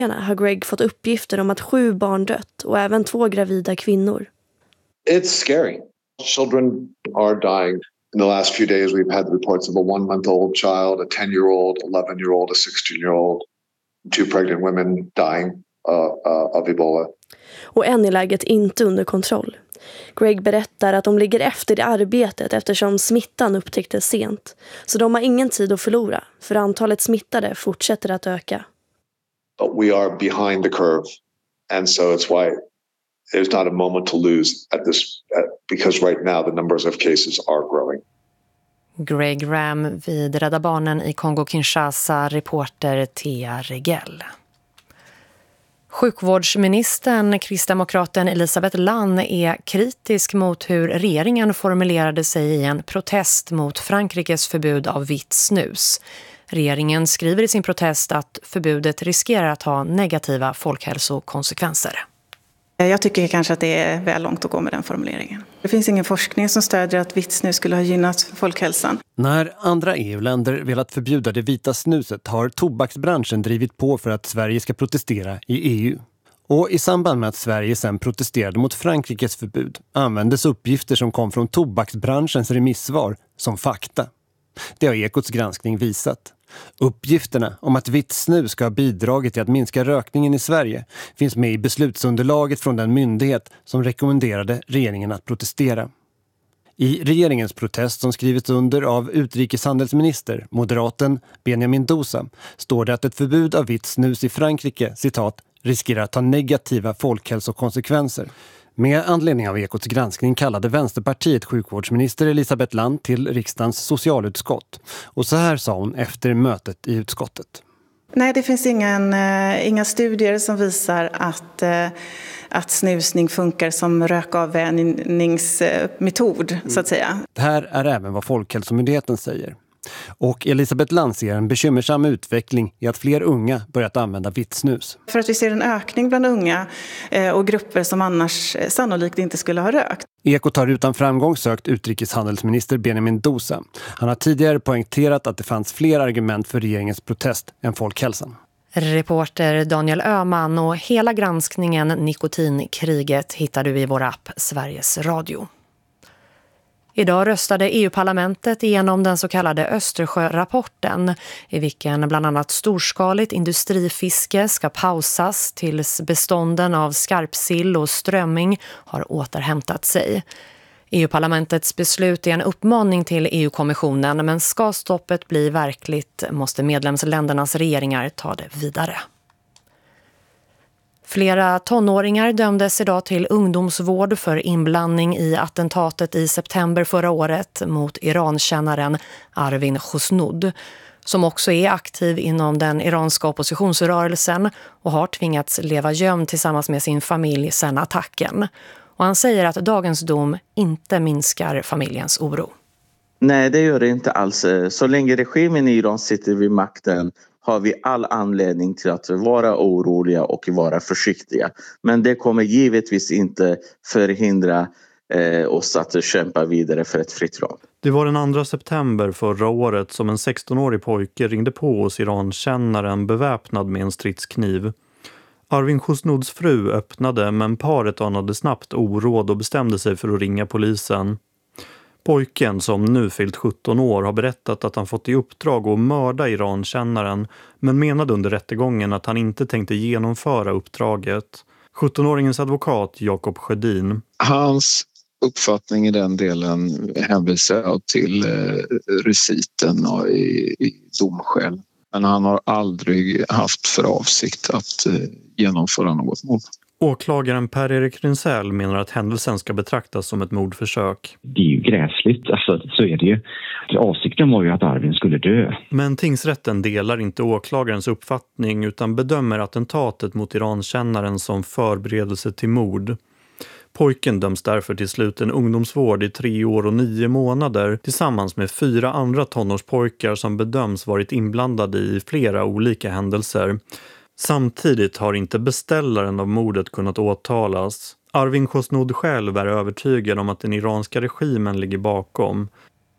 har Greg fått uppgifter om att 7 barn dött och även 2 gravida kvinnor. It's scary. Children are dying. In the last few days we've had reports of a 1-month-old child, a 10-year-old, 11-year-old, a 16-year-old, 2 pregnant women dying of Ebola. Och än är läget inte under kontroll. Greg berättar att de ligger efter i arbetet eftersom smittan upptäcktes sent. Så de har ingen tid att förlora, för antalet smittade fortsätter att öka. But we are behind the curve, and so it's why there's not a moment to lose because right now the numbers of cases are growing. Greg Ram vid Rädda Barnen i Kongo-Kinshasa, reporter Thea Regell. Sjukvårdsministern, kristdemokraten Elisabeth Lann, är kritisk mot hur regeringen formulerade sig i en protest mot Frankrikes förbud av vitt snus. Regeringen skriver i sin protest att förbudet riskerar att ha negativa folkhälsokonsekvenser. Jag tycker kanske att det är väl långt att gå med den formuleringen. Det finns ingen forskning som stödjer att vitt snus skulle ha gynnat folkhälsan. När andra EU-länder velat förbjuda det vita snuset har tobaksbranschen drivit på för att Sverige ska protestera i EU. Och i samband med att Sverige sedan protesterade mot Frankrikes förbud användes uppgifter som kom från tobaksbranschens remissvar som fakta. Det har Ekots granskning visat. Uppgifterna om att vitt snus ska ha bidragit till att minska rökningen i Sverige finns med i beslutsunderlaget från den myndighet som rekommenderade regeringen att protestera. I regeringens protest som skrivits under av utrikeshandelsminister, moderaten Benjamin Dosa, står det att ett förbud av vitt snus i Frankrike, citat, riskerar att ha negativa folkhälsokonsekvenser. Med anledning av Ekots granskning kallade Vänsterpartiet sjukvårdsminister Elisabeth Lann till riksdagens socialutskott. Och så här sa hon efter mötet i utskottet. Nej, det finns inga studier som visar att snusning funkar som rökavvänjningsmetod, så att säga. Det här är även vad Folkhälsomyndigheten säger. Och Elisabeth Lann ser en bekymmersam utveckling i att fler unga börjat använda vitt snus. För att vi ser en ökning bland unga och grupper som annars sannolikt inte skulle ha rökt. Ekot har utan framgång sökt utrikeshandelsminister Benjamin Dosa. Han har tidigare poängterat att det fanns fler argument för regeringens protest än folkhälsan. Reporter Daniel Öhman, och hela granskningen Nikotinkriget hittar du i vår app Sveriges Radio. Idag röstade EU-parlamentet igenom den så kallade Östersjörapporten, i vilken bland annat storskaligt industrifiske ska pausas tills bestånden av skarpsill och strömming har återhämtat sig. EU-parlamentets beslut är en uppmaning till EU-kommissionen, men ska stoppet bli verkligt måste medlemsländernas regeringar ta det vidare. Flera tonåringar dömdes idag till ungdomsvård för inblandning i attentatet i september förra året mot Irankännaren Arvin Khosnoud, som också är aktiv inom den iranska oppositionsrörelsen och har tvingats leva gömd tillsammans med sin familj sedan attacken. Och han säger att dagens dom inte minskar familjens oro. Nej, det gör det inte alls. Så länge regimen i Iran sitter vid makten har vi all anledning till att vara oroliga och vara försiktiga. Men det kommer givetvis inte förhindra oss att kämpa vidare för ett fritt Iran. Det var den 2 september förra året som en 16-årig pojke ringde på hos Irankännaren beväpnad med en stridskniv. Arvin Khosnouds fru öppnade, men paret anade snabbt oråd och bestämde sig för att ringa polisen. Pojken, som nu fyllt 17 år, har berättat att han fått i uppdrag att mörda Irankännaren, men menade under rättegången att han inte tänkte genomföra uppdraget. 17-åringens advokat Jakob Sjödin. Hans uppfattning i den delen hänvisar till reciten i domskäl. Men han har aldrig haft för avsikt att genomföra något mord. Åklagaren Per-Erik Rynsell menar att händelsen ska betraktas som ett mordförsök. Det är ju gräsligt, alltså så är det ju. Avsikten var ju att Arvin skulle dö. Men tingsrätten delar inte åklagarens uppfattning utan bedömer attentatet mot Irankännaren som förberedelse till mord. Pojken döms därför till slut en ungdomsvård i 3 år och 9 månader tillsammans med 4 andra tonårspojkar som bedöms varit inblandade i flera olika händelser. Samtidigt har inte beställaren av mordet kunnat åtalas. Arvin Khosnoud själv är övertygad om att den iranska regimen ligger bakom.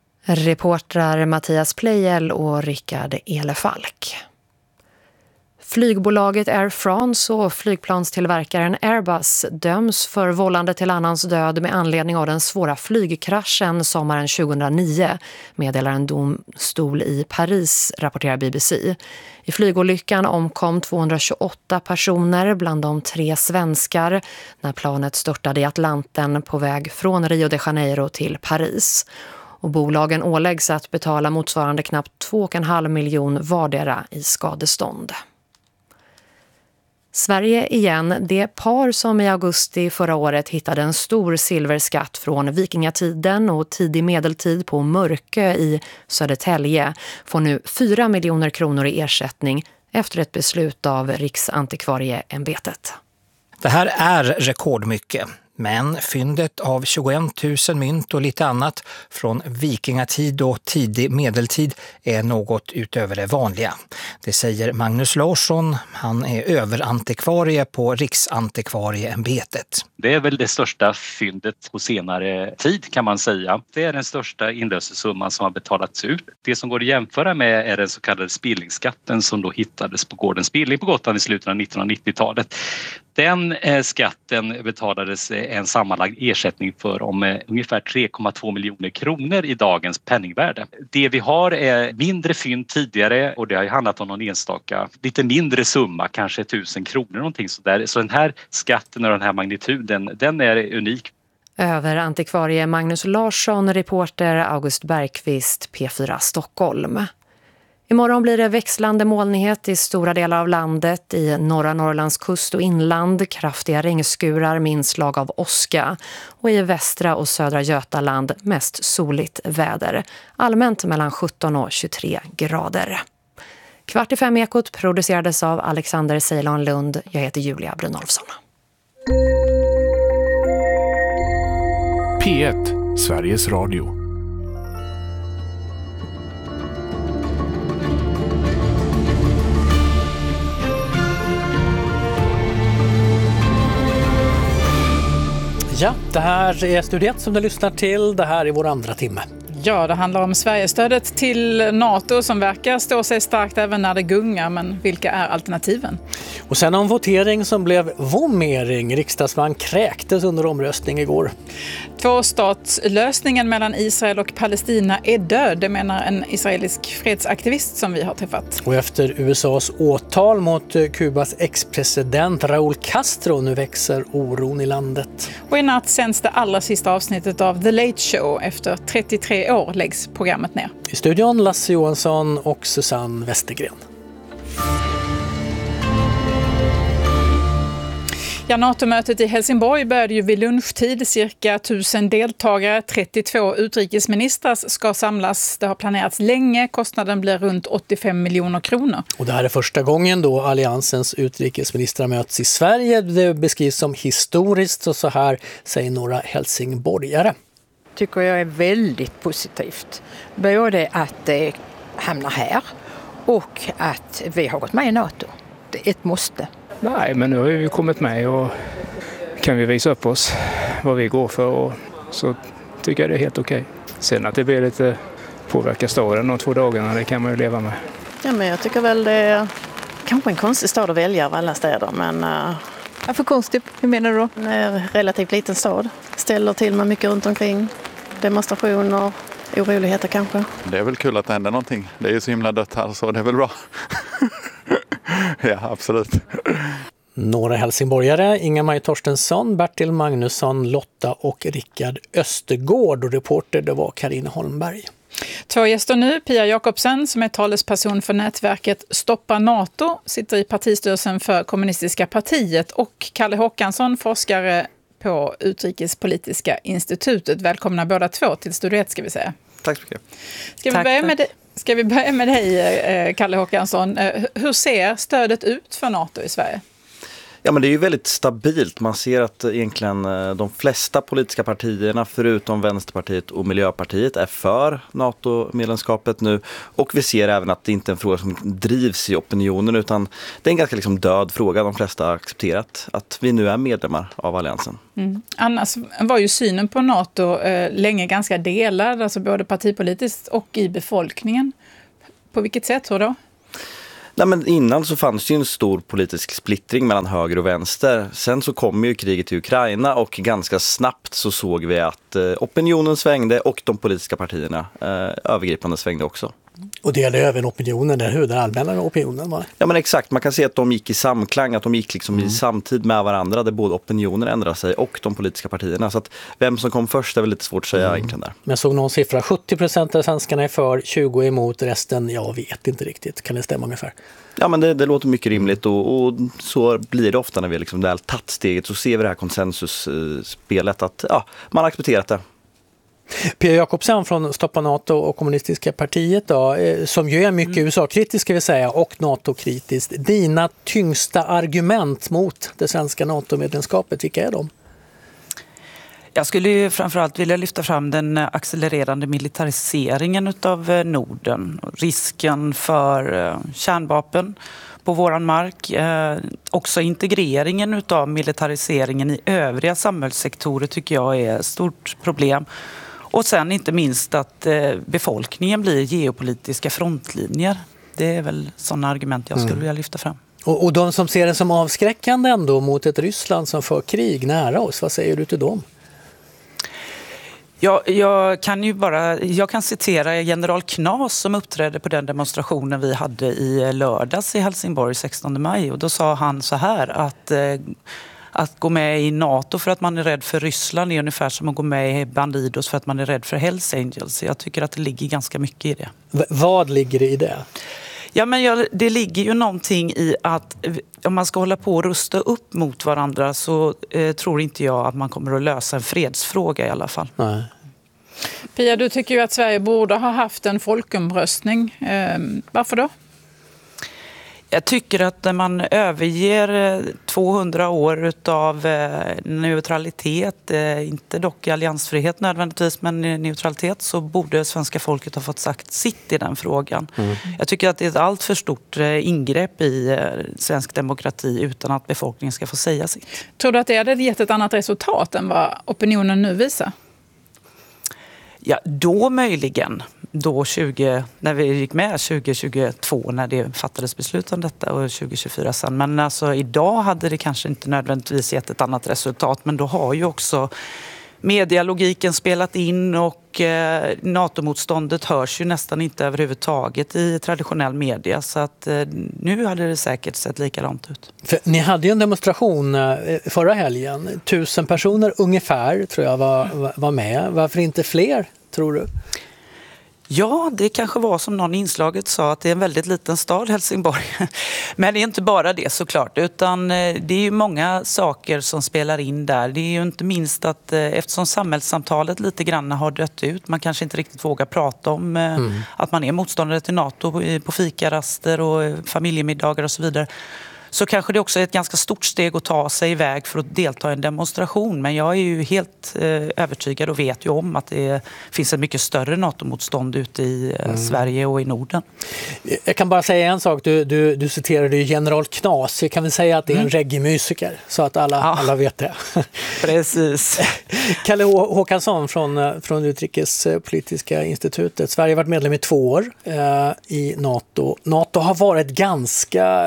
Reportrar Mattias Plejel och Rickard Elefalk. Flygbolaget Air France och flygplanstillverkaren Airbus döms för vållande till annans död med anledning av den svåra flygkraschen sommaren 2009, meddelar en domstol i Paris, rapporterar BBC. I flygolyckan omkom 228 personer, bland dem 3 svenskar, när planet störtade i Atlanten på väg från Rio de Janeiro till Paris. Och bolagen åläggs att betala motsvarande knappt 2,5 miljoner vardera i skadestånd. Sverige igen, det par som i augusti förra året hittade en stor silverskatt från vikingatiden och tidig medeltid på Mörkö i Södertälje får nu 4 miljoner kronor i ersättning efter ett beslut av Riksantikvarieämbetet. Det här är rekordmycket. Men fyndet av 21 000 mynt och lite annat från vikingatid och tidig medeltid är något utöver det vanliga. Det säger Magnus Larsson, han är överantikvarie på Riksantikvarieämbetet. Det är väl det största fyndet på senare tid kan man säga. Det är den största inlösensumman som har betalats ut. Det som går att jämföra med är den så kallade spillingskatten som då hittades på gården Spilling på Gotland i slutet av 1990-talet. Den skatten betalades en sammanlagd ersättning för om ungefär 3,2 miljoner kronor i dagens penningvärde. Det vi har är mindre fynd tidigare och det har ju handlat om någon enstaka, lite mindre summa, kanske 1000 kronor någonting sådär. Så den här skatten och den här magnituden, den är unik. Överantikvarie Magnus Larsson, reporter August Bergqvist, P4 Stockholm. Imorgon blir det växlande molnighet i stora delar av landet. I norra Norrlands kust och inland kraftiga regnskurar med inslag av åska. Och i västra och södra Götaland mest soligt väder. Allmänt mellan 17 och 23 grader. 4:45 Ekot producerades av Alexander Ceylon Lund. Jag heter Julia Brynolfsson. P1, Sveriges Radio. Ja, det här är Studiet som du lyssnar till. Det här är vår andra timme. Ja, det handlar om Sverigestödet till NATO som verkar stå sig starkt även när det gungar. Men vilka är alternativen? Och sen om votering som blev vomering. Riksdagsman kräktes under omröstning igår. Tvåstatslösningen mellan Israel och Palestina är död, det menar en israelisk fredsaktivist som vi har träffat. Och efter USAs åtal mot Kubas ex-president Raúl Castro nu växer oron i landet. Och i natt sänds det allra sista avsnittet av The Late Show. Efter 33 år läggs programmet ner. I studion Lasse Johansson och Susanne Westergren. Ja, NATO-mötet i Helsingborg började ju vid lunchtid. Cirka 1000 deltagare, 32 utrikesministrar ska samlas. Det har planerats länge. Kostnaden blir runt 85 miljoner kronor. Och det här är första gången då alliansens utrikesministrar möts i Sverige. Det beskrivs som historiskt och så här säger några helsingborgare. Tycker jag är väldigt positivt. Både att det hamnar här och att vi har gått med i NATO. Det är ett måste. Nej, men nu har vi kommit med och kan vi visa upp oss vad vi går för och så tycker jag det är helt okej. Sen att det blir lite påverka staden de 2 dagarna, det kan man ju leva med. Ja, men jag tycker väl det är kanske en konstig stad att välja av alla städer, men... Varför konstigt? Hur menar du då? Det är en relativt liten stad. Ställer till med mycket runt omkring. Demonstrationer, oroligheter kanske. Det är väl kul att det händer någonting. Det är ju så himla dött här så det är väl bra. Ja, absolut. Några helsingborgare, Inga-Maj Torstensson, Bertil Magnusson, Lotta och Rickard Östergård och reporter det var Karina Holmberg. 2 gäster nu, Pia Jakobsen som är talesperson för nätverket Stoppa NATO, sitter i partistyrelsen för Kommunistiska partiet och Kalle Håkansson, forskare på Utrikespolitiska institutet. Välkomna båda två till Studiet ska vi säga. Tack så mycket. Ska vi börja med dig, Kalle Håkansson. Hur ser stödet ut för NATO i Sverige? Ja, men det är ju väldigt stabilt. Man ser att egentligen de flesta politiska partierna förutom Vänsterpartiet och Miljöpartiet är för NATO-medlemskapet nu. Och vi ser även att det inte är en fråga som drivs i opinionen utan det är en ganska död fråga. De flesta har accepterat att vi nu är medlemmar av alliansen. Mm. Annars var ju synen på NATO länge ganska delad, alltså både partipolitiskt och i befolkningen. På vilket sätt då? Nej, men innan så fanns det ju en stor politisk splittring mellan höger och vänster. Sen så kom ju kriget i Ukraina och ganska snabbt så såg vi att opinionen svängde och de politiska partierna övergripande svängde också. Och det gäller även opinionen, den allmänna opinionen, va? Ja, men exakt, man kan se att de gick i samklang, att de gick liksom i samtid med varandra, där både opinionen ändrade sig och de politiska partierna. Så att vem som kom först är väl lite svårt att säga egentligen där. Men jag såg någon siffra, 70% av svenskarna är för, 20% emot, resten, jag vet inte riktigt. Kan det stämma ungefär? Ja, men det låter mycket rimligt och så blir det ofta när vi liksom väl tagit steget, så ser vi det här konsensusspelet att man har accepterat det. Pia Jakobsen från Stoppa NATO och Kommunistiska partiet då, som ju är mycket USA-kritisk ska vi säga, och NATO-kritiskt. Dina tyngsta argument mot det svenska NATO-medlemskapet, vilka är de? Jag skulle ju framförallt vilja lyfta fram den accelererande militariseringen av Norden. Risken för kärnvapen på våran mark. Också integreringen av militariseringen i övriga samhällssektorer tycker jag är ett stort problem. Och sen inte minst att befolkningen blir geopolitiska frontlinjer. Det är väl sådana argument jag skulle vilja lyfta fram. Och de som ser det som avskräckande ändå mot ett Ryssland som för krig nära oss, vad säger du till dem? Jag kan citera general Knas som uppträdde på den demonstrationen vi hade i lördags i Helsingborg 16 maj. Och då sa han så här att gå med i NATO för att man är rädd för Ryssland är ungefär som att gå med i Bandidos för att man är rädd för Hells Angels. Jag tycker att det ligger ganska mycket i det. Vad ligger det i det? Ja, men det ligger ju någonting i att om man ska hålla på och rusta upp mot varandra så tror inte jag att man kommer att lösa en fredsfråga i alla fall. Nej. Pia, du tycker ju att Sverige borde ha haft en folkomröstning. Varför då? Jag tycker att när man överger 200 år av neutralitet, inte dock alliansfrihet nödvändigtvis, men neutralitet, så borde svenska folket ha fått sagt sitt i den frågan. Jag tycker att det är ett allt för stort ingrepp i svensk demokrati utan att befolkningen ska få säga sitt. Tror du att det hade gett ett annat resultat än vad opinionen nu visar? Ja, då möjligen. När vi gick med 2022 när det fattades beslut om detta och 2024 sen. Men alltså idag hade det kanske inte nödvändigtvis gett ett annat resultat. Men då har ju också medialogiken spelat in och NATO-motståndet hörs ju nästan inte överhuvudtaget i traditionell media. Så att nu hade det säkert sett likadant ut. För ni hade ju en demonstration förra helgen. 1000 personer ungefär tror jag var med. Varför inte fler, tror du? Ja, det kanske var som någon inslaget sa att det är en väldigt liten stad, Helsingborg. Men det är inte bara det såklart, utan det är ju många saker som spelar in där. Det är ju inte minst att eftersom samhällssamtalet lite grann har dött ut, man kanske inte riktigt vågar prata om att man är motståndare till NATO på fikaraster och familjemiddagar och så vidare. Så kanske det också är ett ganska stort steg att ta sig iväg för att delta i en demonstration. Men jag är ju helt övertygad och vet ju om att det finns ett mycket större NATO-motstånd ute i Sverige och i Norden. Jag kan bara säga en sak. Du citerade ju general Knas. Jag kan väl säga att det är en reggae-musiker så att alla vet det. Precis. Kalle Håkansson från Utrikespolitiska institutet. Sverige har varit medlem i 2 år i NATO. NATO har varit ganska...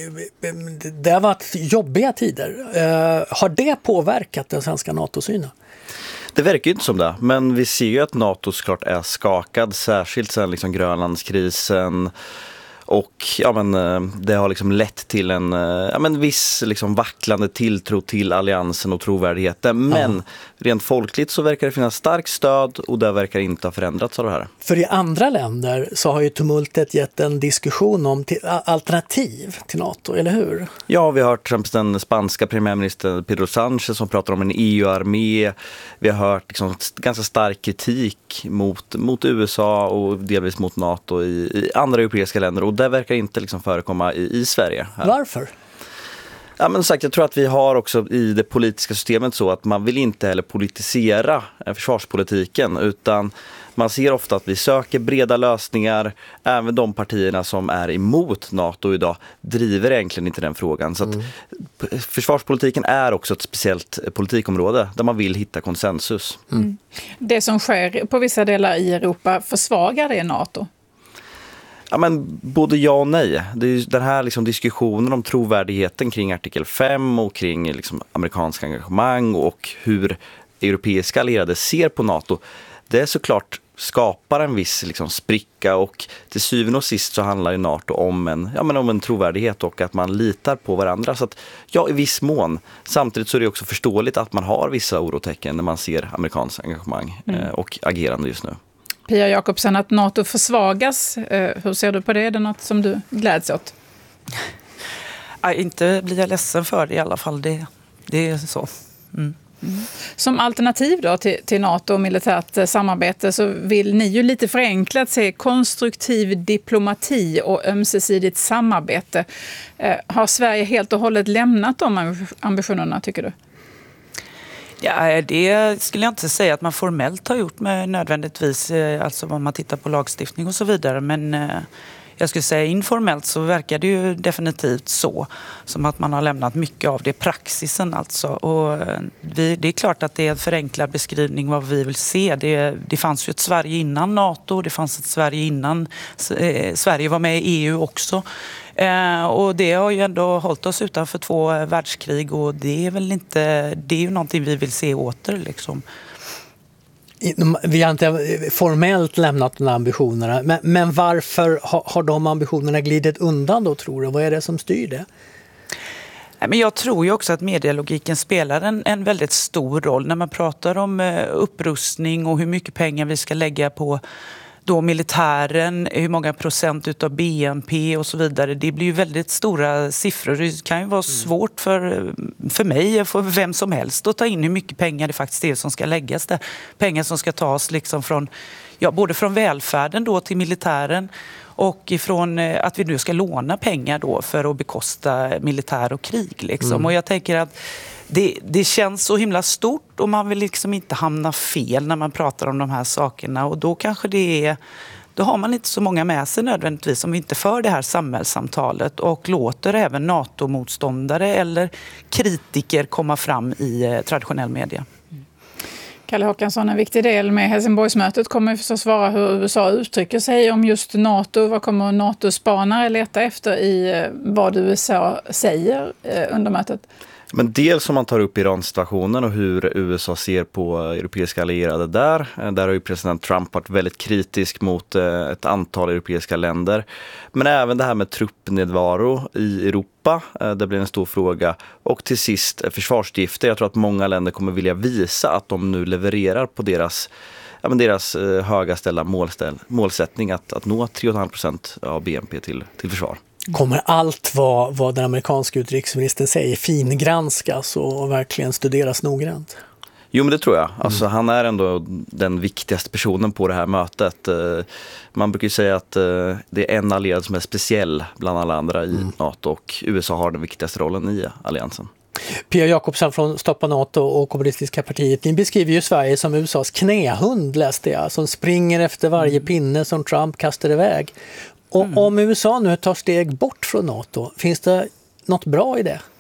Det har varit jobbiga tider. Har det påverkat den svenska NATO-synen? Det verkar ju inte som det, men vi ser ju att NATO såklart är skakad, särskilt sedan liksom Grönlandskrisen. Och det har liksom lett till en viss liksom vacklande tilltro till alliansen och trovärdigheten. Men rent folkligt så verkar det finnas starkt stöd och det verkar inte ha förändrats av det här. För i andra länder så har ju tumultet gett en diskussion om alternativ till NATO, eller hur? Ja, vi har hört till exempel den spanska premiärministern Pedro Sánchez som pratar om en EU-armé. Vi har hört liksom ganska stark kritik mot USA och delvis mot NATO i andra europeiska länder. Och det verkar inte liksom förekomma i Sverige. Här. Varför? Ja, men sagt, jag tror att vi har också i det politiska systemet så att man vill inte heller politisera försvarspolitiken, utan man ser ofta att vi söker breda lösningar. Även de partierna som är emot NATO idag driver egentligen inte den frågan. Så att försvarspolitiken är också ett speciellt politikområde där man vill hitta konsensus. Det som sker på vissa delar i Europa, försvagar det NATO? Ja, men både ja och nej. Det är ju den här liksom diskussionen om trovärdigheten kring artikel 5 och kring liksom amerikanska engagemang och hur europeiska allierade ser på NATO. Det är såklart skapar en viss liksom spricka, och till syvende och sist så handlar ju NATO om en trovärdighet och att man litar på varandra. Så att, ja, i viss mån. Samtidigt så är det också förståeligt att man har vissa orotecken när man ser amerikansk engagemang och agerande just nu. Pia Jakobsen, att NATO försvagas, hur ser du på det? Är det något som du gläds åt? Inte blir jag ledsen för det i alla fall, det är så. Som alternativ då till NATO och militärt samarbete så vill ni ju lite förenklat se konstruktiv diplomati och ömsesidigt samarbete. Har Sverige helt och hållet lämnat de ambitionerna, tycker du? Ja, det skulle jag inte säga att man formellt har gjort med nödvändigtvis, alltså om man tittar på lagstiftning och så vidare, men jag skulle säga informellt så verkar det ju definitivt så, som att man har lämnat mycket av det praxisen alltså. Och det är klart att det är en förenklad beskrivning vad vi vill se. Det fanns ju ett Sverige innan NATO, det fanns ett Sverige innan Sverige var med i EU också. Och det har ju ändå hållit oss utanför 2 världskrig, och det är ju någonting vi vill se åter liksom. Vi har inte formellt lämnat de ambitionerna, men varför har de ambitionerna glidit undan då, tror du? Vad är det som styr det? Men jag tror ju också att medielogiken spelar en väldigt stor roll när man pratar om upprustning och hur mycket pengar vi ska lägga på då militären, hur många procent utav BNP och så vidare. Det blir ju väldigt stora siffror. Det kan ju vara svårt för mig och för vem som helst att ta in hur mycket pengar det faktiskt är som ska läggas där. Pengar som ska tas liksom från, både från välfärden då till militären och ifrån att vi nu ska låna pengar då för att bekosta militär och krig liksom. Och jag tänker att det känns så himla stort och man vill liksom inte hamna fel när man pratar om de här sakerna, och då kanske då har man inte så många med sig nödvändigtvis om vi inte för det här samhällssamtalet och låter även NATO-motståndare eller kritiker komma fram i traditionell media. Kalle Håkansson, en viktig del med Helsingborgsmötet kommer förstås vara hur USA uttrycker sig om just NATO. Vad kommer NATO-spanare leta efter i vad USA säger under mötet? Men dels som man tar upp Iran-situationen och hur USA ser på europeiska allierade där. Där har ju president Trump varit väldigt kritisk mot ett antal europeiska länder. Men även det här med truppnedvaro i Europa, det blir en stor fråga. Och till sist försvarsgifter. Jag tror att många länder kommer vilja visa att de nu levererar på deras höga ställda målsättning att nå 3,5% av BNP till försvar. Kommer allt vad den amerikanska utrikesministern säger fingranskas och verkligen studeras noggrant? Jo, men det tror jag. Alltså, han är ändå den viktigaste personen på det här mötet. Man brukar ju säga att det är en allierad som är speciell bland alla andra i NATO, och USA har den viktigaste rollen i alliansen. Pia Jakobsen från Stoppa NATO och Kommunistiska partiet. Ni beskriver ju Sverige som USAs knähund, läste jag, som springer efter varje pinne som Trump kastar iväg. Och om USA nu tar steg bort från NATO, finns det något bra i det?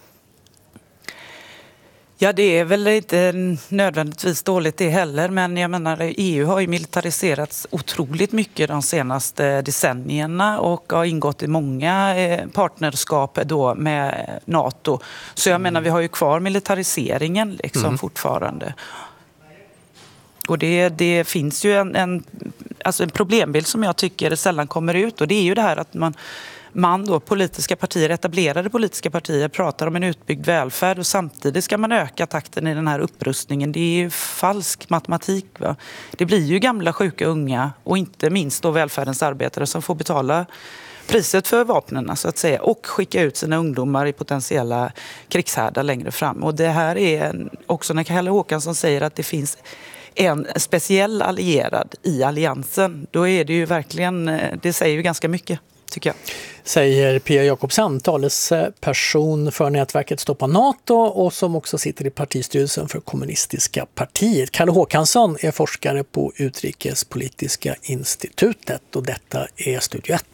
Ja, det är väl inte nödvändigtvis dåligt det heller, men jag menar EU har ju militariserats otroligt mycket de senaste decennierna och har ingått i många partnerskap då med NATO. Så jag menar, vi har ju kvar militariseringen liksom fortfarande. Och det finns ju en problembild som jag tycker sällan kommer ut, och det är ju det här att man då, etablerade politiska partier pratar om en utbyggd välfärd och samtidigt ska man öka takten i den här upprustningen. Det är ju falsk matematik. Va? Det blir ju gamla, sjuka, unga och inte minst då välfärdens arbetare som får betala priset för vapnen så att säga, och skicka ut sina ungdomar i potentiella krigshärdar längre fram. Och det här är också när Kalle Håkansson säger att det finns en speciell allierad i alliansen, då är det ju verkligen, det säger ju ganska mycket, tycker jag. Säger Pia Jakobsen, talesperson för nätverket Stoppa NATO och som också sitter i partistyrelsen för Kommunistiska partiet. Kalle Håkansson är forskare på Utrikespolitiska institutet och detta är Studio 1.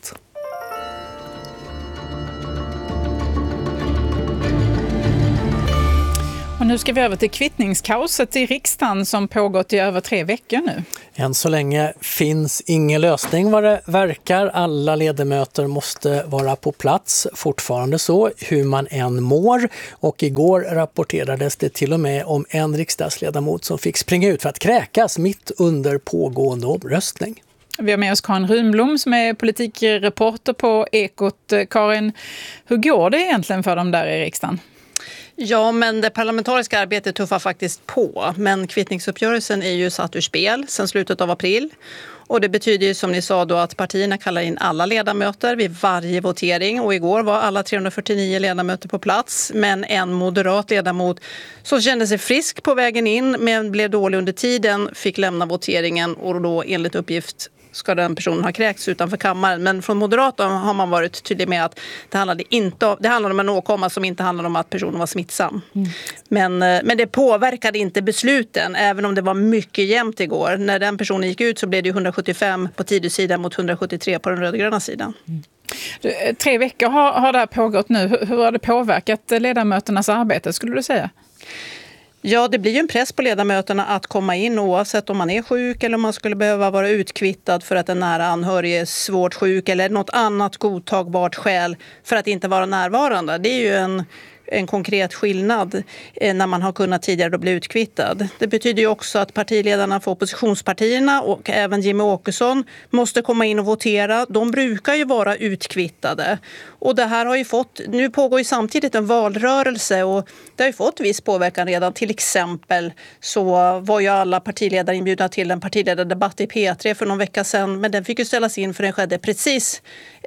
Och Och nu ska vi över till kvittningskaoset i riksdagen som pågått i över 3 veckor nu. Än så länge finns ingen lösning vad det verkar. Alla ledamöter måste vara på plats, fortfarande så, hur man än mår. Och igår rapporterades det till och med om en riksdagsledamot som fick springa ut för att kräkas mitt under pågående omröstning. Vi har med oss Karin Runblom som är politikreporter på Ekot. Karin, hur går det egentligen för dem där i riksdagen? Ja, men det parlamentariska arbetet tuffar faktiskt på. Men kvittningsuppgörelsen är ju satt ur spel sedan slutet av april. Och det betyder ju som ni sa då att partierna kallar in alla ledamöter vid varje votering. Och igår var alla 349 ledamöter på plats. Men en moderat ledamot som kände sig frisk på vägen in men blev dålig under tiden fick lämna voteringen och då enligt uppgift ska den personen ha kräkts utanför kammaren. Men från Moderaterna har man varit tydlig med att det handlade om en åkomma som inte handlade om att personen var smittsam. Men det påverkade inte besluten, även om det var mycket jämnt igår. När den personen gick ut så blev det 175 på Tidösidan mot 173 på den rödgröna sidan. 3 veckor har det här pågått nu. Hur har det påverkat ledamöternas arbete skulle du säga? Ja, det blir ju en press på ledamöterna att komma in oavsett om man är sjuk eller om man skulle behöva vara utkvittad för att en nära anhörig är svårt sjuk eller något annat godtagbart skäl för att inte vara närvarande. Det är ju en konkret skillnad när man har kunnat tidigare då bli utkvittad. Det betyder ju också att partiledarna för oppositionspartierna och även Jimmie Åkesson måste komma in och votera. De brukar ju vara utkvittade. Och det här har ju nu pågår ju samtidigt en valrörelse och det har ju fått viss påverkan redan. Till exempel så var ju alla partiledare inbjudna till en partiledardebatt i P3 för någon vecka sedan. Men den fick ju ställas in för den skedde precis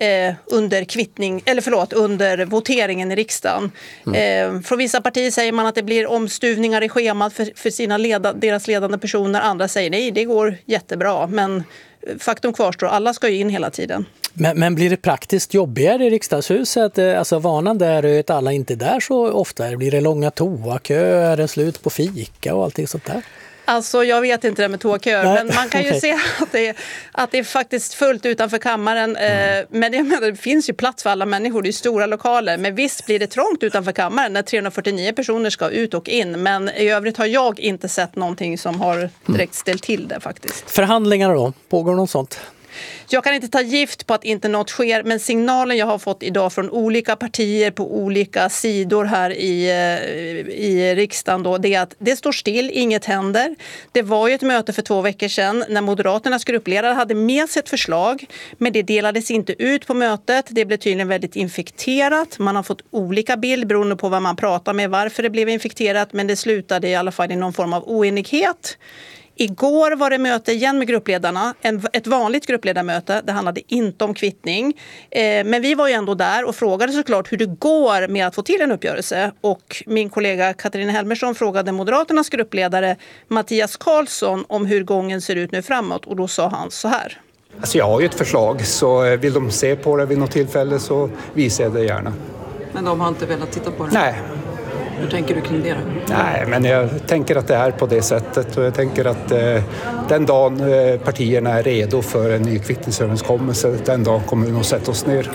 under voteringen i riksdagen. Från vissa partier säger man att det blir omstuvningar i schemat för deras ledande personer. Andra säger nej, det går jättebra. Men faktum kvarstår, alla ska ju in hela tiden. Men blir det praktiskt jobbigare i riksdagshuset? Alltså vanan där är att alla inte är där så ofta. Blir det långa toaköer, är det slut på fika och allting sånt där? Alltså jag vet inte det med toaköer, men man kan ju se att det är faktiskt fullt utanför kammaren. Men det finns ju plats för alla människor, det är stora lokaler. Men visst blir det trångt utanför kammaren när 349 personer ska ut och in. Men i övrigt har jag inte sett någonting som har direkt ställt till det faktiskt. Förhandlingar då? Pågår något sånt? Jag kan inte ta gift på att inte något sker, men signalen jag har fått idag från olika partier på olika sidor här i riksdagen då, det är att det står still, inget händer. Det var ju ett möte för 2 veckor sedan när Moderaternas gruppledare hade med sig ett förslag, men det delades inte ut på mötet. Det blev tydligen väldigt infekterat. Man har fått olika bild beroende på vad man pratar med, varför det blev infekterat, men det slutade i alla fall i någon form av oenighet. Igår var det möte igen med gruppledarna, ett vanligt gruppledarmöte. Det handlade inte om kvittning. Men vi var ju ändå där och frågade såklart hur det går med att få till en uppgörelse. Och min kollega Katarina Helmersson frågade Moderaternas gruppledare Mattias Karlsson om hur gången ser ut nu framåt. Och då sa han så här. Alltså jag har ju ett förslag, så vill de se på det vid något tillfälle så visar jag det gärna. Men de har inte velat titta på det? Nej. Hur tänker du kring det då? Nej, men jag tänker att det är på det sättet och jag tänker att den dagen partierna är redo för en ny kvittningsöverenskommelse, den dagen kommer vi nog sätta oss ner.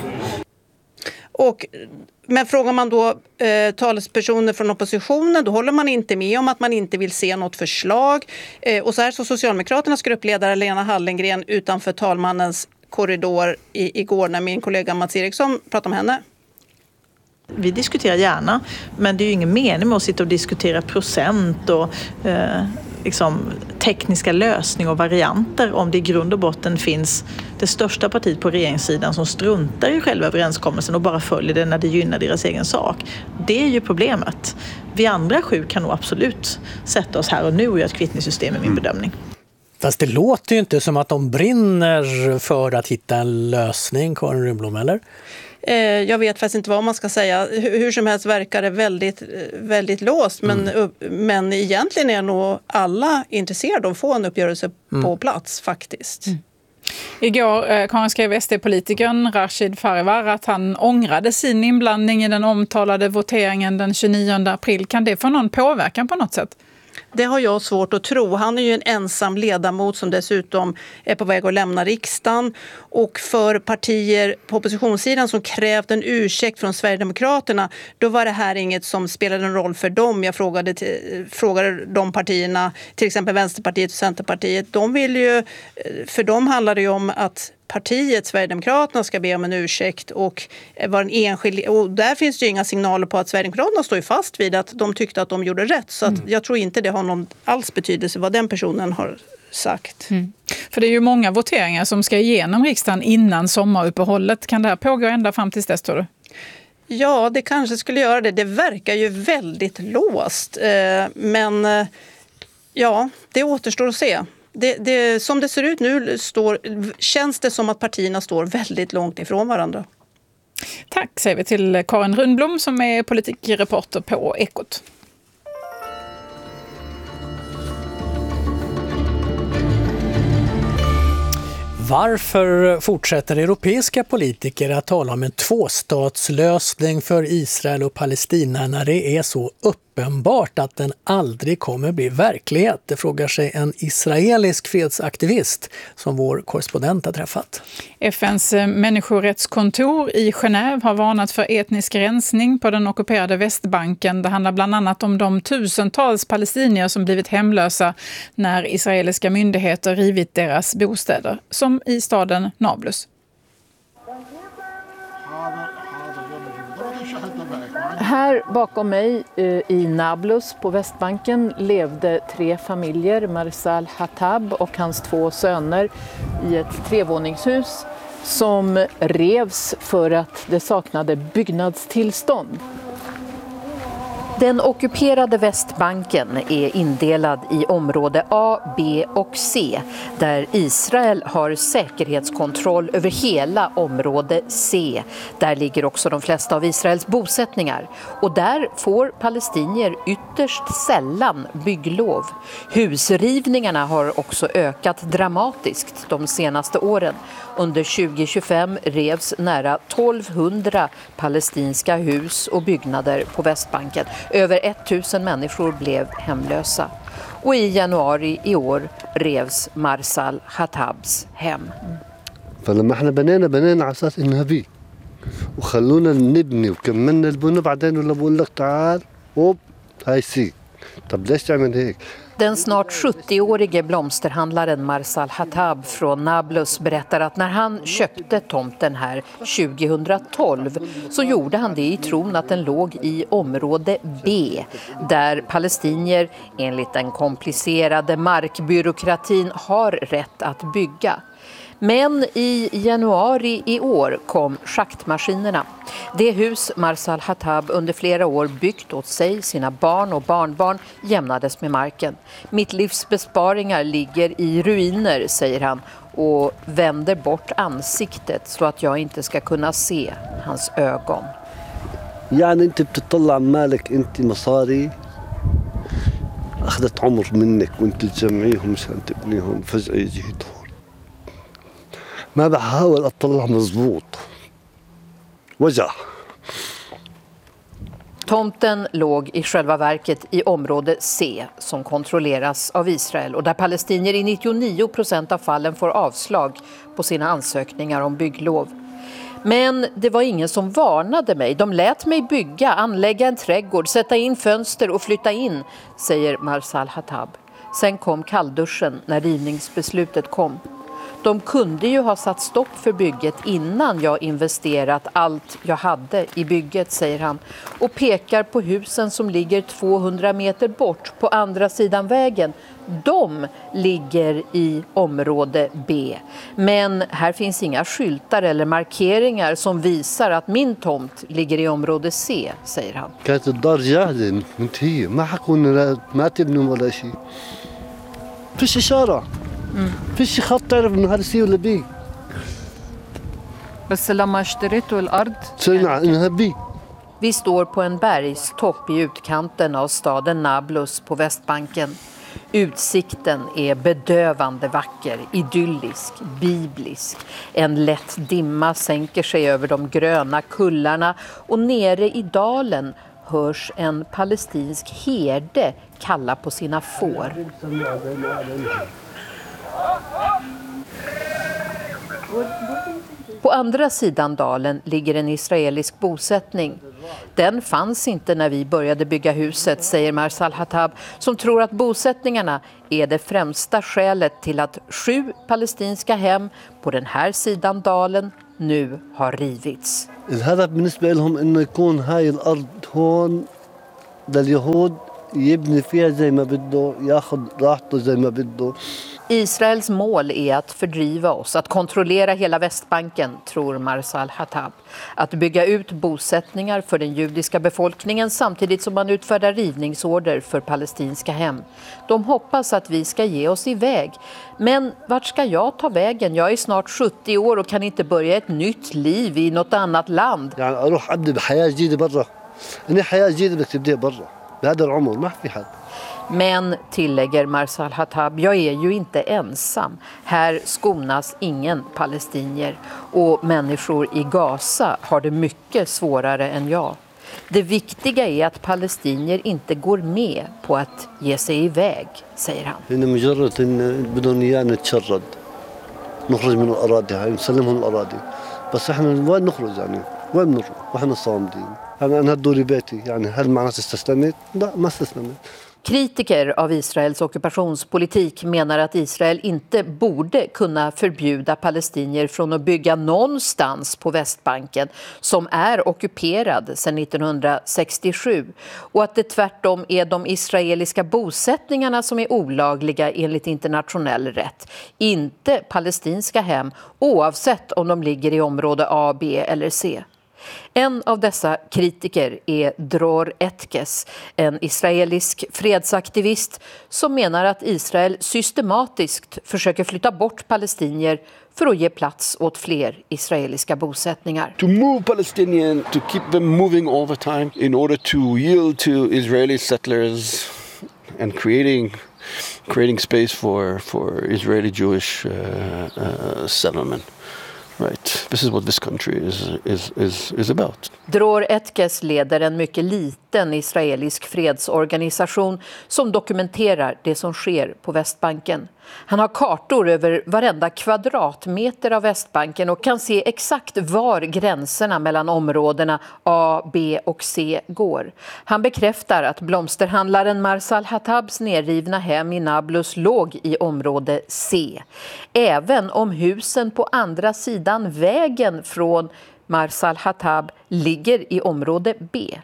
Men frågar man då talespersoner från oppositionen, då håller man inte med om att man inte vill se något förslag. Och så här så Socialdemokraternas gruppledare Lena Hallengren utanför talmannens korridor igår när min kollega Mats Eriksson pratade om henne. Vi diskuterar gärna, men det är ju ingen mening med att sitta och diskutera procent och tekniska lösningar och varianter om det i grund och botten finns det största partiet på regeringssidan som struntar i själva överenskommelsen och bara följer det när det gynnar deras egen sak. Det är ju problemet. Vi andra 7 kan nog absolut sätta oss här och nu och göra ett kvittningssystem i min bedömning. Fast det låter ju inte som att de brinner för att hitta en lösning, Karin Runblom, eller? Jag vet faktiskt inte vad man ska säga. Hur som helst verkar det väldigt, väldigt låst. Men egentligen är nog alla intresserade av att få en uppgörelse på plats faktiskt. Igår Karin skrev SD-politikern Rashid Farivar att han ångrade sin inblandning i den omtalade voteringen den 29 april. Kan det få någon påverkan på något sätt? Det har jag svårt att tro. Han är ju en ensam ledamot som dessutom är på väg att lämna riksdagen. Och för partier på oppositionssidan som krävt en ursäkt från Sverigedemokraterna, då var det här inget som spelade en roll för dem. Jag frågade de partierna, till exempel Vänsterpartiet och Centerpartiet. För dem handlar det ju om att partiet Sverigedemokraterna ska be om en ursäkt och var en enskild, och där finns det ju inga signaler på att Sverigedemokraterna står ju fast vid att de tyckte att de gjorde rätt, så att jag tror inte det har någon alls betydelse vad den personen har sagt. För det är ju många voteringar som ska igenom riksdagen innan sommaruppehållet. Kan det här pågå ända fram tills dess, tror du? Ja, det kanske skulle göra det. Det verkar ju väldigt låst, men ja, det återstår att se. Som det ser ut nu känns det som att partierna står väldigt långt ifrån varandra. Tack säger vi till Karin Rundblom som är politikreporter på Ekot. Varför fortsätter europeiska politiker att tala om en tvåstatslösning för Israel och Palestina när det är så uppenbart att den aldrig kommer bli verklighet? Det frågar sig en israelisk fredsaktivist som vår korrespondent har träffat. FNs människorättskontor i Genève har varnat för etnisk rensning på den ockuperade Västbanken. Det handlar bland annat om de tusentals palestinier som blivit hemlösa när israeliska myndigheter rivit deras bostäder, som i staden Nablus. Här bakom mig i Nablus på Västbanken levde 3 familjer, Marsal Hatab och hans 2 söner, i ett 3-våningshus som revs för att det saknade byggnadstillstånd. Den ockuperade Västbanken är indelad i område A, B och C, där Israel har säkerhetskontroll över hela område C. Där ligger också de flesta av Israels bosättningar. Och där får palestinier ytterst sällan bygglov. Husrivningarna har också ökat dramatiskt de senaste åren. Under 2025 revs nära 1200 palestinska hus och byggnader på Västbanken. Över 1000 människor blev hemlösa. Och i januari i år revs Marsal Hatabs hem. فلما احنا بنينا على اساس انها بي وخلونا نبني وكملنا البنى بعدين ولا بقول لك تعال هوب هاي سي طب ليش تعمل هيك؟ Den snart 70-årige blomsterhandlaren Marsal Hatab från Nablus berättar att när han köpte tomten här 2012 så gjorde han det i tron att den låg i område B, där palestinier enligt den komplicerade markbyråkratin har rätt att bygga. Men i januari i år kom schaktmaskinerna. Det hus Marsal Hatab under flera år byggt åt sig, sina barn och barnbarn jämnades med marken. Mitt livs besparingar ligger i ruiner, säger han, och vänder bort ansiktet så att jag inte ska kunna se hans ögon. يعني انت بتطلع مالك انت مصاري اخذت عمر منك وانت تجمعيهم مشان تبنيهم فجأة يجي دور ما بحاول اطلع مزبوط وجع. Tomten låg i själva verket i område C som kontrolleras av Israel och där palestinier i 99% av fallen får avslag på sina ansökningar om bygglov. Men det var ingen som varnade mig. De lät mig bygga, anlägga en trädgård, sätta in fönster och flytta in, säger Marsal Hatab. Sen kom kallduschen när rivningsbeslutet kom. De kunde ju ha satt stopp för bygget innan jag investerat allt jag hade i bygget, säger han. Och pekar på husen som ligger 200 meter bort på andra sidan vägen. De ligger i område B. Men här finns inga skyltar eller markeringar som visar att min tomt ligger i område C, säger han. كانت الدار جاهزة منتهية ما حكون ما تبنوا ولا شيء. فيش إشارة. فيش خط تعرف إنه هذا سي ولا بي. بس لما اشتريتوا الأرض صرنا إنها بي. Vi står på en bergstopp i utkanten av staden Nablus på Västbanken. Utsikten är bedövande vacker, idyllisk, biblisk. En lätt dimma sänker sig över de gröna kullarna och nere i dalen hörs en palestinsk herde kalla på sina får. På andra sidan dalen ligger en israelisk bosättning. Den fanns inte när vi började bygga huset, säger Marsal Hatab, som tror att bosättningarna är det främsta skälet till att 7 palestinska hem på den här sidan dalen nu har rivits. الهدف بالنسبة لهم إنه يكون هاي الأرض هون لليهود يبني فيها زي ما بده ياخذ راحته زي ما بده. Israels mål är att fördriva oss, att kontrollera hela Västbanken, tror Marsal Hatab. Att bygga ut bosättningar för den judiska befolkningen samtidigt som man utfärdar rivningsorder för palestinska hem. De hoppas att vi ska ge oss iväg. Men vart ska jag ta vägen? Jag är snart 70 år och kan inte börja ett nytt liv i något annat land. يعني أروح أبدأ بحياة جديدة برا. أنا حياة جديدة بدك تبدأ برا. بهذا العمر ما في حد. Men, tillägger Marsal Hatab, jag är ju inte ensam. Här skonas ingen palestinier och människor i Gaza har det mycket svårare än jag. Det viktiga är att palestinier inte går med på att ge sig iväg, säger han. إن مجرد إن بدهم إيانا نتشرد نخرج من الأراضي هاي نسلمهم الأراضي بس إحنا وين نخرج يعني وين بنروح وإحنا صامدين أنا هدوري بيتي يعني هل معناته استسلمت؟ لا ما استسلمت. Kritiker av Israels ockupationspolitik menar att Israel inte borde kunna förbjuda palestinier från att bygga någonstans på Västbanken som är ockuperad sedan 1967 och att det tvärtom är de israeliska bosättningarna som är olagliga enligt internationell rätt, inte palestinska hem oavsett om de ligger i område A, B eller C. En av dessa kritiker är Dror Etkes, en israelisk fredsaktivist som menar att Israel systematiskt försöker flytta bort palestinier för att ge plats åt fler israeliska bosättningar. To move Palestinians, to keep them moving all the time in order to yield to Israeli settlers and creating space for Israeli Jewish settlement. Right. This is what this country is about. Dror Etkes leder en mycket liten israelisk fredsorganisation som dokumenterar det som sker på Västbanken. Han har kartor över varenda kvadratmeter av Västbanken och kan se exakt var gränserna mellan områdena A, B och C går. Han bekräftar att blomsterhandlaren Marsal Hatabs nedrivna hem i Nablus låg i område C. Även om husen på andra sidan vägen från Marsal Hatab ligger i område B.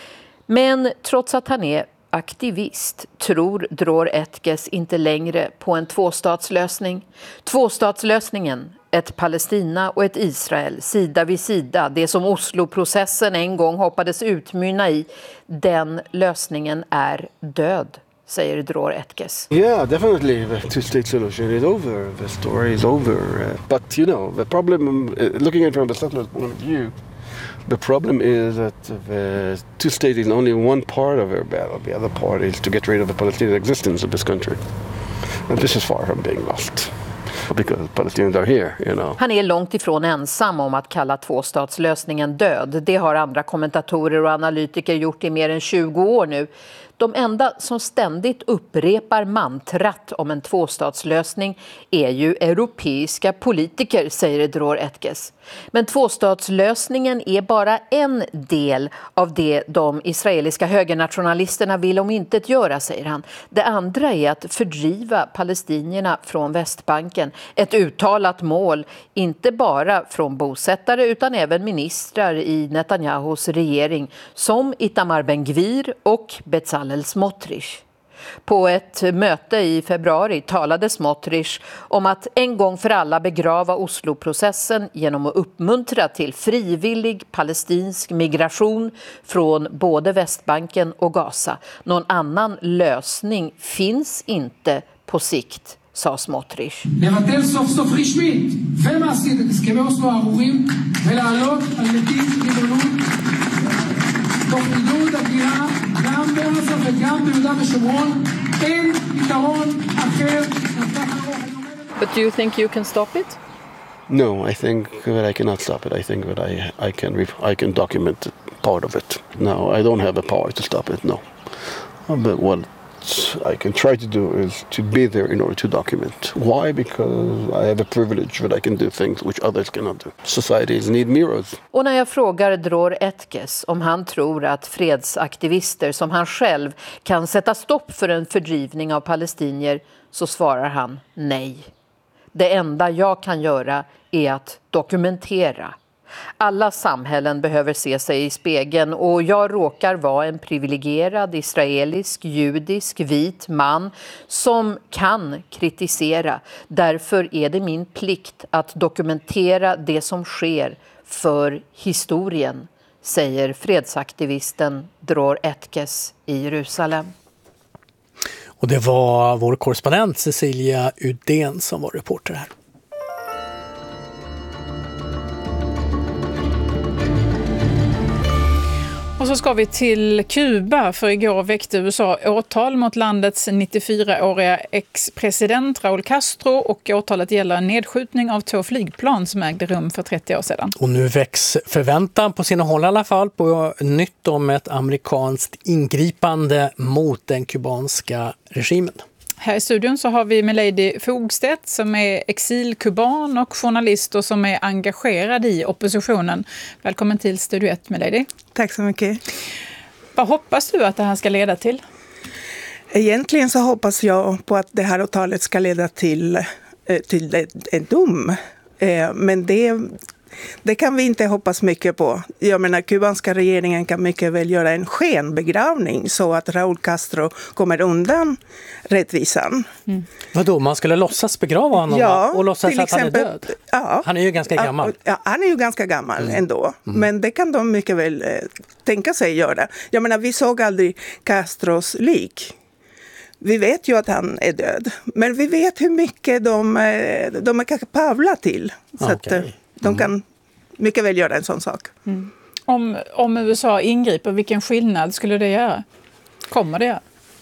Men trots att han är aktivist tror Dror Etkes inte längre på en tvåstatslösning. Tvåstatslösningen, ett Palestina och ett Israel, sida vid sida, det som Osloprocessen en gång hoppades utmynna i, den lösningen är död, säger Dror Etkes. Yeah, definitely the two-state solution is over. The story is over. But you know, the problem, looking at it from the settler's point of view, the problem is that the two-state is only one part of their battle. The other part is to get rid of the Palestinian existence of this country. And this is far from being lost. Because Palestinians are here, you know. Han är långt ifrån ensam om att kalla tvåstatslösningen död. Det har andra kommentatorer och analytiker gjort i mer än 20 år nu. De enda som ständigt upprepar mantrat om en tvåstatslösning är ju europeiska politiker, säger Dror Etkes. Men tvåstatslösningen är bara en del av det de israeliska högernationalisterna vill omintetgöra, säger han. Det andra är att fördriva palestinierna från Västbanken. Ett uttalat mål, inte bara från bosättare utan även ministrar i Netanyahus regering som Itamar Ben-Gvir och Bezalel Smotrich. På ett möte i februari talade Smotrich om att en gång för alla begrava Osloprocessen genom att uppmuntra till frivillig palestinsk migration från både Västbanken och Gaza. Någon annan lösning finns inte på sikt, sa Smotrich. לבטל סוף סוף רשמית ומעשית את הסכמי אוסלו הארורים ולעלות על נתיב ריבונות תוך עידוד הפגיעה גם בעזה וגם ביהודה ושומרון. אין פתרון אחר. But do you think you can stop it? No, I think that I cannot stop it. I think that I can document it part of it. No, I don't have the power to stop it, no. But what I can try to do is to be there in order to document. Why? Because I have a privilege that I can do things which others cannot do. Societies need mirrors. Och när jag frågar Dror Etkes om han tror att fredsaktivister som han själv kan sätta stopp för en fördrivning av palestinier, så svarar han nej. Det enda jag kan göra är att dokumentera. Alla samhällen behöver se sig i spegeln och jag råkar vara en privilegierad israelisk, judisk, vit man som kan kritisera. Därför är det min plikt att dokumentera det som sker för historien, säger fredsaktivisten Dror Etkes i Jerusalem. Och det var vår korrespondent Cecilia Udén som var reporter här. Och så ska vi till Kuba, för igår väckte USA åtal mot landets 94-åriga ex-president Raúl Castro, och åtalet gäller en nedskjutning av 2 flygplan som ägde rum för 30 år sedan. Och nu väcks förväntan på sina håll i alla fall på nytt om ett amerikanskt ingripande mot den kubanska regimen. Här i studion så har vi Milady Fogstedt som är exilkuban och journalist och som är engagerad i oppositionen. Välkommen till Studio 1, Milady. Tack så mycket. Vad hoppas du att det här ska leda till? Egentligen så hoppas jag på att det här åtalet ska leda till en dom. Men det kan vi inte hoppas mycket på. Jag menar, kubanska regeringen kan mycket väl göra en skenbegravning så att Raúl Castro kommer undan rättvisan. Mm. Vadå, man skulle låtsas begrava honom och låtsas att han är död? Ja. Han är ju ganska gammal. Ja, han är ju ganska gammal ändå. Men det kan de mycket väl tänka sig göra. Jag menar, vi såg aldrig Castros lik. Vi vet ju att han är död. Men vi vet hur mycket de är kapabla till. Så att de kan mycket väl göra en sån sak. Mm. Om USA ingriper, vilken skillnad skulle det göra? Kommer det göra?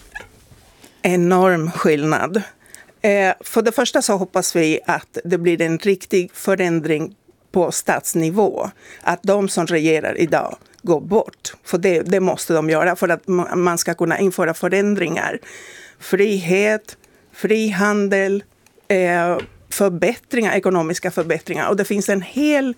Enorm skillnad. För det första så hoppas vi att det blir en riktig förändring på statsnivå. Att de som regerar idag går bort. För det måste de göra för att man ska kunna införa förändringar. Frihet, frihandel, förbättringar, ekonomiska förbättringar. Och det finns en hel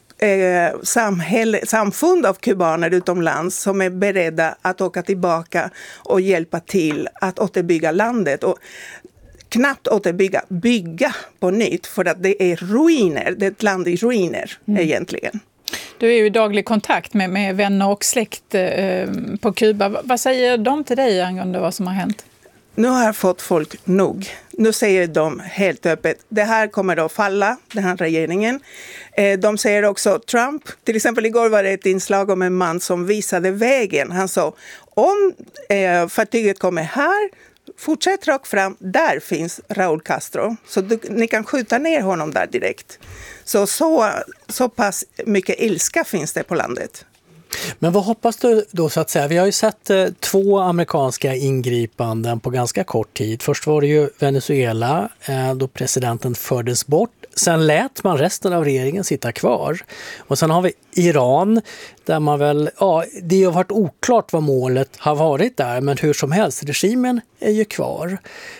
samfund av kubaner utomlands som är beredda att åka tillbaka och hjälpa till att återbygga landet. Och knappt bygga på nytt, för att det är ruiner, det är ett land i ruiner egentligen. Du är ju i daglig kontakt med vänner och släkt på Kuba. Vad säger de till dig angående vad som har hänt? Nu har fått folk nog. Nu säger de helt öppet, det här kommer att falla, den här regeringen. De säger också Trump, till exempel igår var det ett inslag om en man som visade vägen. Han sa, om fartyget kommer här, fortsätt rakt fram, där finns Raúl Castro. Så ni kan skjuta ner honom där direkt. Så pass mycket ilska finns det på landet. Men vad hoppas du då, så att säga? Vi har ju sett 2 amerikanska ingripanden på ganska kort tid. Först var det ju Venezuela då presidenten fördes bort. Sen lät man resten av regeringen sitta kvar. Och sen har vi Iran där man väl, det har varit oklart vad målet har varit där, men hur som helst, regimen är ju kvar.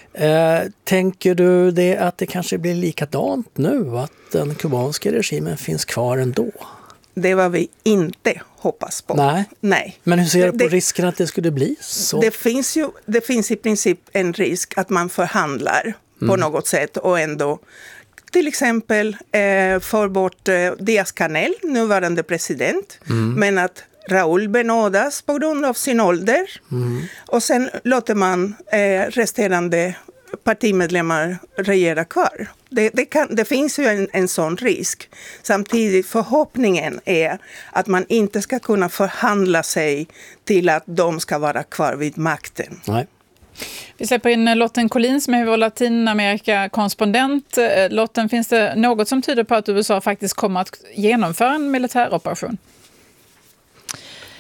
Tänker du det att det kanske blir likadant nu, att den kubanska regimen finns kvar ändå? Det var vi inte hoppas på. Nej. Men hur ser du på risken att det skulle bli så? Det finns i princip en risk att man förhandlar på något sätt och ändå till exempel får bort Díaz-Canel, nuvarande president, men att Raúl benådas på grund av sin ålder. Och sen låter man resterande partimedlemmar regera kvar. Det finns ju en sån risk. Samtidigt förhoppningen är att man inte ska kunna förhandla sig till att de ska vara kvar vid makten. Nej. Vi släpper in Lotten Collin som är vår Latinamerika-korrespondent. Lotten, finns det något som tyder på att USA faktiskt kommer att genomföra en militäroperation?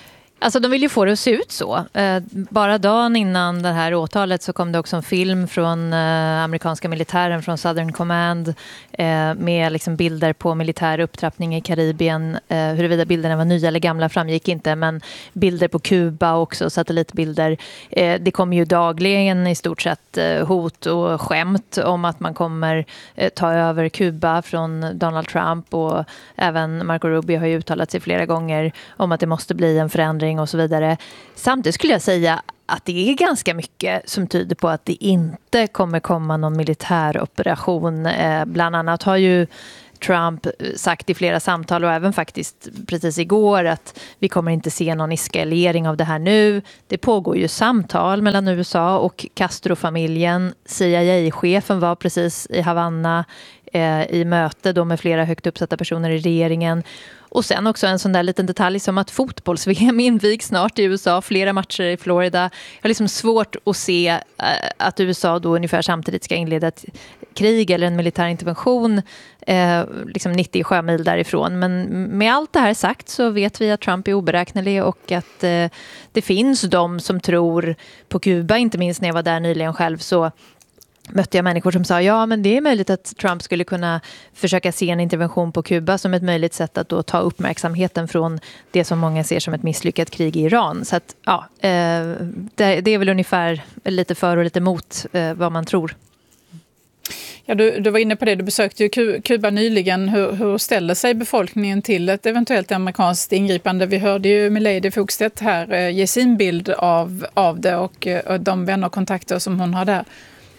Alltså de vill ju få det att se ut så. Bara dagen innan det här åtalet så kom det också en film från amerikanska militären från Southern Command med liksom bilder på militär upptrappning i Karibien. Huruvida bilderna var nya eller gamla framgick inte, men bilder på Kuba också, satellitbilder. Det kommer ju dagligen i stort sett hot och skämt om att man kommer ta över Kuba från Donald Trump, och även Marco Rubio har ju uttalat sig flera gånger om att det måste bli en förändring och så vidare. Samtidigt skulle jag säga att det är ganska mycket som tyder på att det inte kommer komma någon militär operation. Bland annat har ju Trump sagt i flera samtal och även faktiskt precis igår att vi kommer inte se någon eskalering av det här nu. Det pågår ju samtal mellan USA och Castro-familjen. CIA-chefen var precis i Havanna i möte då med flera högt uppsatta personer i regeringen. Och sen också en sån där liten detalj som att fotbolls-VM invigs snart i USA, flera matcher i Florida. Jag har liksom svårt att se att USA då ungefär samtidigt ska inleda ett krig eller en militär intervention liksom 90 sjömil därifrån. Men med allt det här sagt så vet vi att Trump är oberäknelig och att det finns de som tror på Kuba, inte minst när jag var där nyligen själv, så mötte jag människor som sa ja, men det är möjligt att Trump skulle kunna försöka se en intervention på Kuba som ett möjligt sätt att då ta uppmärksamheten från det som många ser som ett misslyckat krig i Iran. Så att ja, det är väl ungefär lite för och lite mot vad man tror. Ja, du var inne på det, du besökte ju Kuba nyligen. Hur ställer sig befolkningen till ett eventuellt amerikanskt ingripande? Vi hörde ju Milady Fogstedt här ge sin bild av det och de vänner och kontakter som hon har där.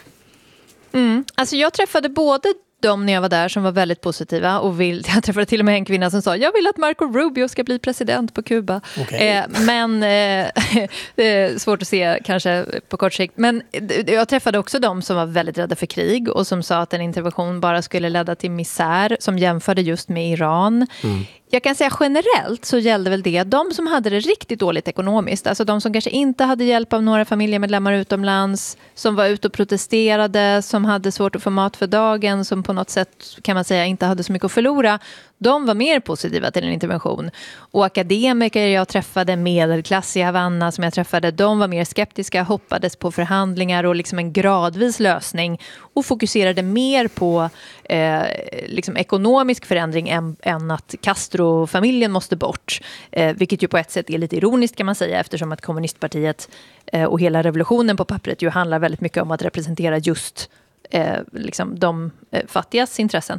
Alltså jag träffade både de när jag var där som var väldigt positiva och jag träffade till och med en kvinna som sa jag vill att Marco Rubio ska bli president på Kuba. Okay. Men det är svårt att se kanske på kort sikt. Men jag träffade också de som var väldigt rädda för krig och som sa att en intervention bara skulle leda till misär, som jämförde just med Iran. Jag kan säga generellt så gällde väl det att de som hade det riktigt dåligt ekonomiskt, alltså de som kanske inte hade hjälp av några familjemedlemmar utomlands, som var ute och protesterade, som hade svårt att få mat för dagen, som på något sätt kan man säga inte hade så mycket att förlora, de var mer positiva till en intervention. Och akademiker jag träffade, medelklass i Havanna som jag träffade, de var mer skeptiska, hoppades på förhandlingar och liksom en gradvis lösning och fokuserade mer på liksom ekonomisk förändring än att Castro-familjen måste bort. Vilket ju på ett sätt är lite ironiskt kan man säga, eftersom att kommunistpartiet och hela revolutionen på pappret ju handlar väldigt mycket om att representera just liksom de fattigas intressen.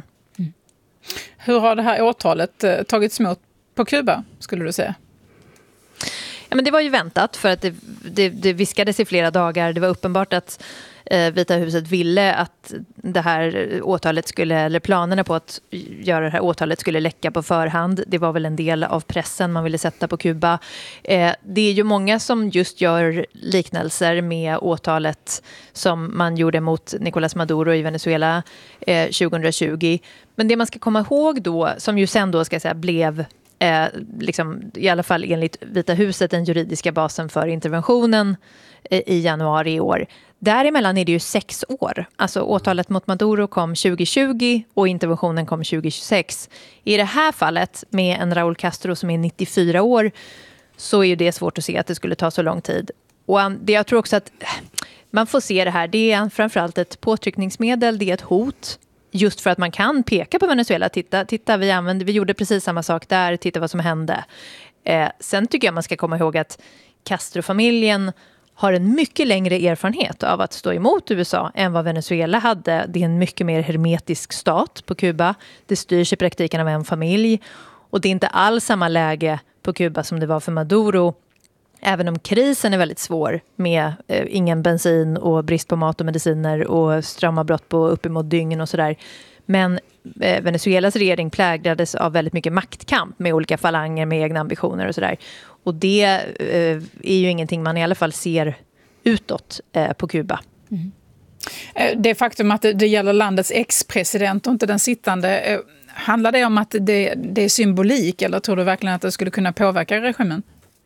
Hur har det här åtalet tagits emot på Kuba, skulle du säga? Ja, men det var ju väntat för att det viskades i flera dagar. Det var uppenbart att Vita huset ville att det här åtalet skulle, eller planerna på att göra det här åtalet skulle läcka på förhand. Det var väl en del av pressen man ville sätta på Kuba. Det är ju många som just gör liknelser med åtalet som man gjorde mot Nicolás Maduro i Venezuela 2020. Men det man ska komma ihåg då, som ju sen då ska säga blev liksom, i alla fall enligt Vita huset den juridiska basen för interventionen i januari i år. Däremellan är det ju 6 år. Alltså åtalet mot Maduro kom 2020 och interventionen kom 2026. I det här fallet med en Raúl Castro som är 94 år så är ju det svårt att se att det skulle ta så lång tid. Och jag tror också att man får se det här. Det är framförallt ett påtryckningsmedel, det är ett hot. Just för att man kan peka på Venezuela. Titta vi gjorde precis samma sak där. Titta vad som hände. Sen tycker jag man ska komma ihåg att Castro-familjen har en mycket längre erfarenhet av att stå emot USA än vad Venezuela hade. Det är en mycket mer hermetisk stat på Kuba. Det styrs i praktiken av en familj. Och det är inte alls samma läge på Kuba som det var för Maduro. Även om krisen är väldigt svår med ingen bensin och brist på mat och mediciner och strömavbrott på uppemot dygn och sådär. Men Venezuelas regering präglades av väldigt mycket maktkamp med olika falanger med egna ambitioner och sådär. Och det är ju ingenting man i alla fall ser utåt på Kuba. Mm. Det faktum att det gäller landets ex-president och inte den sittande, handlar det om att det är symbolik eller tror du verkligen att det skulle kunna påverka regimen?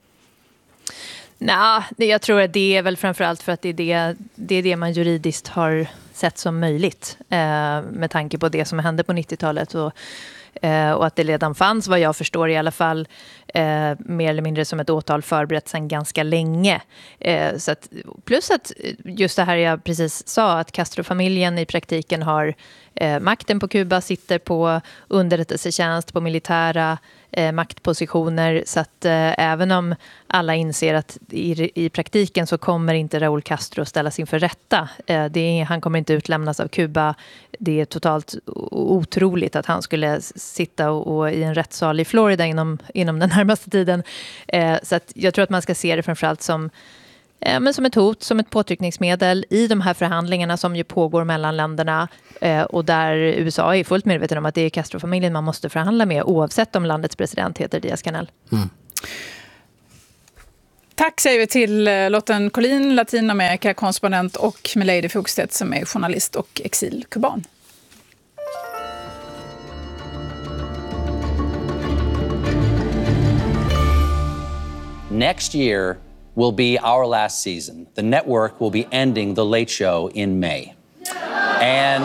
Nej, jag tror att det är väl framförallt för att det är det man juridiskt har sett som möjligt med tanke på det som hände på 90-talet och Och att det redan fanns, vad jag förstår i alla fall, mer eller mindre som ett åtal förberett sedan ganska länge. Så att, plus att just det här jag precis sa, att Castro-familjen i praktiken har makten på Kuba, sitter på underrättelsetjänst, på militära maktpositioner, så att även om alla inser att i praktiken så kommer inte Raúl Castro ställas inför rätta. Han kommer inte utlämnas av Kuba. Det är totalt otroligt att han skulle sitta och i en rättssal i Florida inom den närmaste tiden. Så att jag tror att man ska se det framförallt som ett hot, som ett påtryckningsmedel i de här förhandlingarna som ju pågår mellan länderna, och där USA är fullt medveten om att det är Castro-familjen man måste förhandla med, oavsett om landets president heter Díaz-Canel. Tack säger vi till Lotten Collin, Latinamerika-korrespondent, och Milady Fogstedt som är journalist och exilkuban. Next year will be our last season. The network will be ending The Late Show in May. And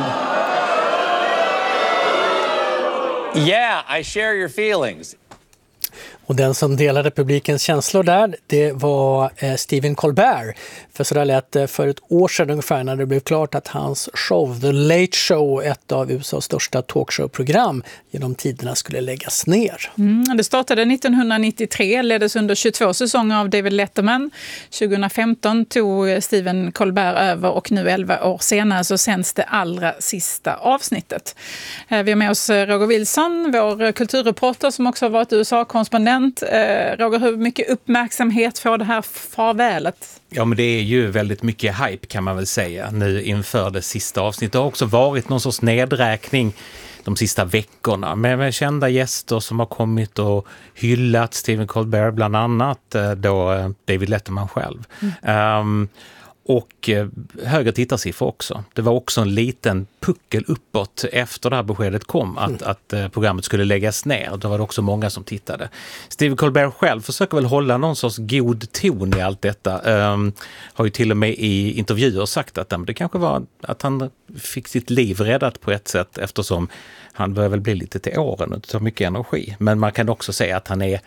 yeah, I share your feelings. Och den som delade publikens känslor där, det var Stephen Colbert. För så där lät det för ett år sedan ungefär när det blev klart att hans show The Late Show, ett av USAs största talkshowprogram genom tiderna, skulle läggas ner. Det startade 1993, leddes under 22 säsonger av David Letterman. 2015 tog Stephen Colbert över och nu 11 år senare så sänds det allra sista avsnittet. Vi har med oss Roger Wilson, vår kulturreporter som också har varit USA-korrespondent. Roger, hur mycket uppmärksamhet får det här farvälet? Ja, men det är ju väldigt mycket hype kan man väl säga nu inför det sista avsnittet. Det har också varit någon sorts nedräkning de sista veckorna med kända gäster som har kommit och hyllat Stephen Colbert, bland annat då David Letterman själv. Och högre tittarsiffror också. Det var också en liten puckel uppåt efter det här beskedet kom att programmet skulle läggas ner. Då var det också många som tittade. Stephen Colbert själv försöker väl hålla någon sorts god ton i allt detta. Har ju till och med i intervjuer sagt att det kanske var att han fick sitt liv räddat på ett sätt, eftersom han börjar väl bli lite till åren och tar mycket energi. Men man kan också säga att han är